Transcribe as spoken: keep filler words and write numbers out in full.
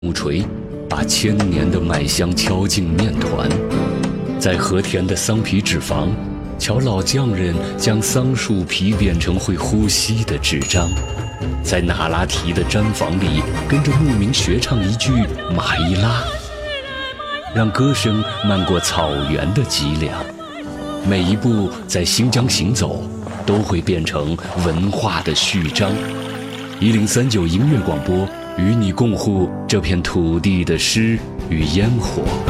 木锤把千年的麦香敲进面团，在和田的桑皮纸坊，瞧老匠人将桑树皮变成会呼吸的纸张，在那拉提的毡房里，跟着牧民学唱一句马伊拉，让歌声漫过草原的脊梁。每一步在新疆行走，都会变成文化的序章。一零三九音乐广播，与你共护这片土地的诗与烟火。